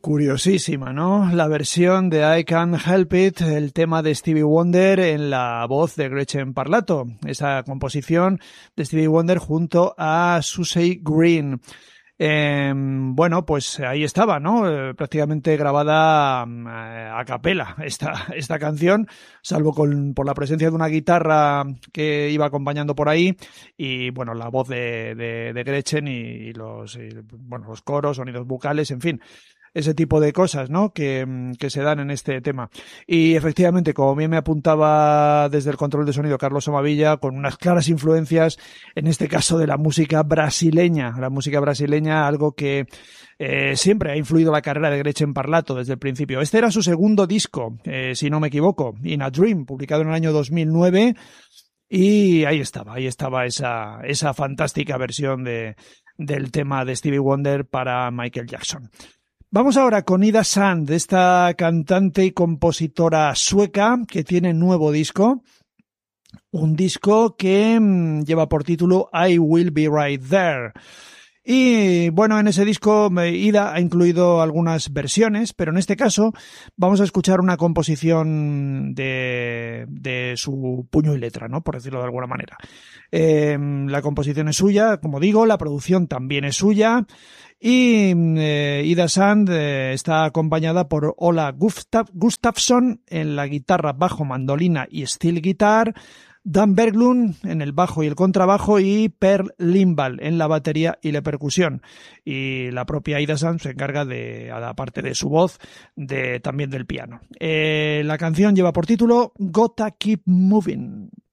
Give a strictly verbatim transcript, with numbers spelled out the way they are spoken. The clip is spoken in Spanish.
Curiosísima, ¿no? La versión de I Can't Help It, el tema de Stevie Wonder en la voz de Gretchen Parlato. Esa composición de Stevie Wonder junto a Susie Green. Eh, bueno, pues ahí estaba, ¿no? Eh, prácticamente grabada eh, a capela esta, esta canción, salvo con, por la presencia de una guitarra que iba acompañando por ahí y, bueno, la voz de, de, de Gretchen y, y los, y, bueno, los coros, sonidos bucales, en fin. Ese tipo de cosas, ¿no? Que, que se dan en este tema. Y efectivamente, como bien me apuntaba desde el control de sonido Carlos Amavilla, con unas claras influencias, en este caso de la música brasileña. La música brasileña, algo que eh, siempre ha influido la carrera de Gretchen Parlato desde el principio. Este era su segundo disco, eh, si no me equivoco, In a Dream, publicado en el año dos mil nueve. Y ahí estaba, ahí estaba esa, esa fantástica versión de, del tema de Stevie Wonder para Michael Jackson. Vamos ahora con Ida Sand, esta cantante y compositora sueca que tiene nuevo disco, un disco que mmm, lleva por título I Will Be Right There. Y bueno, en ese disco Ida ha incluido algunas versiones, pero en este caso vamos a escuchar una composición de, de su puño y letra, ¿no? Por decirlo de alguna manera. Eh, la composición es suya, como digo, la producción también es suya. Y eh, Ida Sand eh, está acompañada por Ola Gustaf- Gustafsson en la guitarra, bajo, mandolina y steel guitar, Dan Berglund en el bajo y el contrabajo y Per Lindvall en la batería y la percusión. Y la propia Ida Sand se encarga de, aparte de su voz, de, también del piano. Eh, la canción lleva por título Gotta Keep Moving.